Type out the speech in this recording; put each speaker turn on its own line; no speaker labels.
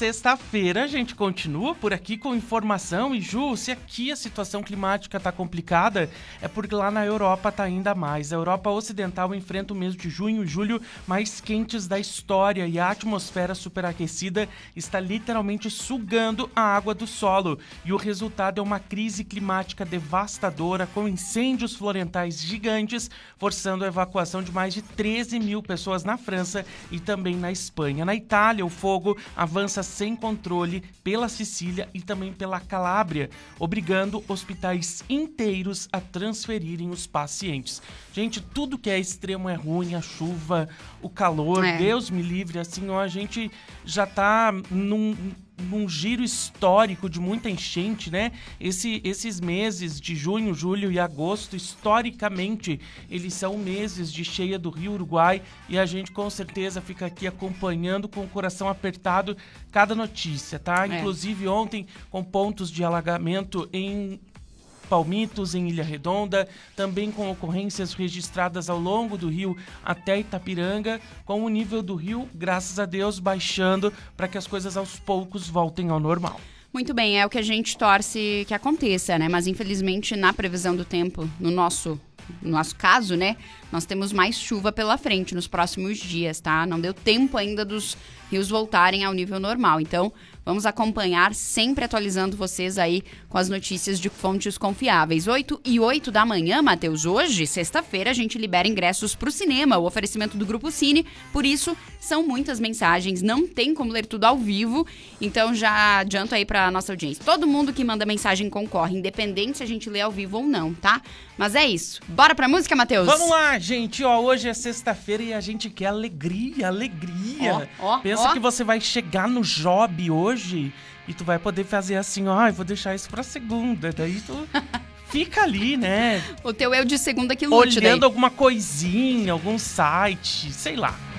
sexta-feira a gente continua por aqui com informação. E Ju, se aqui a situação climática tá complicada, é porque lá na Europa tá ainda mais. A Europa Ocidental enfrenta o mês de junho e julho mais quentes da história e a atmosfera superaquecida está literalmente sugando a água do solo. E o resultado é uma crise climática devastadora com incêndios florestais gigantes, forçando a evacuação de mais de 13 mil pessoas na França e também na Espanha. Na Itália, o fogo avança sem controle pela Sicília e também pela Calábria, obrigando hospitais inteiros a transferirem os pacientes. Gente, tudo que é extremo é ruim, a chuva, o calor, Deus me livre, assim, ó, a gente já tá num giro histórico de muita enchente, né? Esses meses de junho, julho e agosto, historicamente, eles são meses de cheia do Rio Uruguai e a gente com certeza fica aqui acompanhando com o coração apertado cada notícia, tá? Inclusive ontem com pontos de alagamento em Palmitos, em Ilha Redonda, também com ocorrências registradas ao longo do rio até Itapiranga, com o nível do rio, graças a Deus, baixando para que as coisas aos poucos voltem ao normal.
Muito bem, é o que a gente torce que aconteça, né? Mas infelizmente na previsão do tempo, no nosso caso, né? Nós temos mais chuva pela frente nos próximos dias, tá? Não deu tempo ainda dos rios voltarem ao nível normal. Então, vamos acompanhar, sempre atualizando vocês aí com as notícias de fontes confiáveis. 8h08 da manhã, Matheus. Hoje, sexta-feira, a gente libera ingressos pro cinema, o oferecimento do Grupo Cine. Por isso, são muitas mensagens, não tem como ler tudo ao vivo. Então, já adianto aí pra nossa audiência. Todo mundo que manda mensagem concorre, independente se a gente lê ao vivo ou não, tá? Mas é isso. Bora pra música, Matheus?
Vamos lá, gente. Ó, hoje é sexta-feira e a gente quer alegria. Pensa que você vai chegar no job hoje e tu vai poder fazer assim, ó, eu vou deixar isso pra segunda. Daí tu fica ali, né?
O teu eu de segunda que lute.
Olhando alguma coisinha, algum site, sei lá.